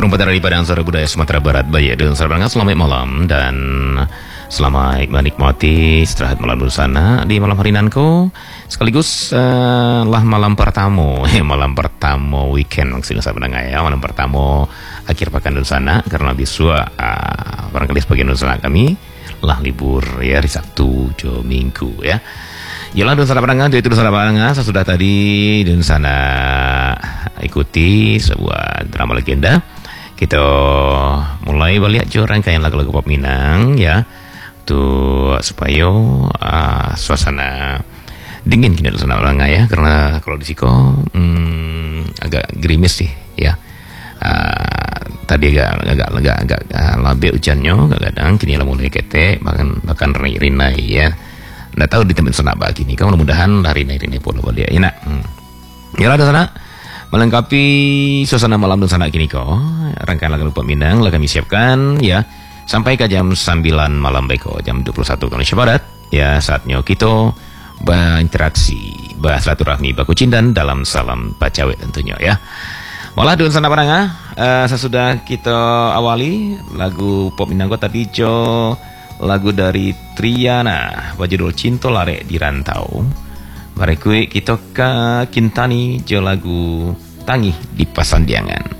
Perempuan dari Padang Suara Budaya Sumatera Barat. Baik, dan sahabat selamat malam dan selamat menikmati istirahat malam dulu sana di malam hari nanko. Sekaligus lah malam pertama, malam pertama weekend maksudnya sahabat ya, malam pertama akhir pekan dulu sana karena biswa barangkali sebagian dulu sana kami lah libur ya hari Sabtu, Minggu ya. Yalah dan sana pendengar, itu sana pendengar sesudah tadi dan sana ikuti sebuah drama legenda. Kita mulai balik aja rangkaian lagu-lagu pop Minang ya, tuh supaya suasana dingin kini sana pendengar ya, karena kalau di Siko agak gerimis sih ya. Tadi agak labe hujannya kadang kini lah mulai kete bahkan rinai ya. Nggak tahu di tempat sana bagi nih, kamu mudah-mudahan hari ini pola balik ya nak. Ya ada sana melengkapi suasana malam dan sana kini kok rangkaian lagu Pop Minang lah kami siapkan ya sampai ke jam 9 malam beko jam 21 Indonesia Barat ya, saatnya kita berinteraksi bersilaturahmi baku cindan dalam salam bacawe tentunya ya. Malah dan sana pendengar sesudah kita awali lagu Pop Minang tadi jo lagu dari Triana berjudul Cinta Lare di Rantau. Mari kita ke Kintani jo lagu Tangi di Pasandiangan.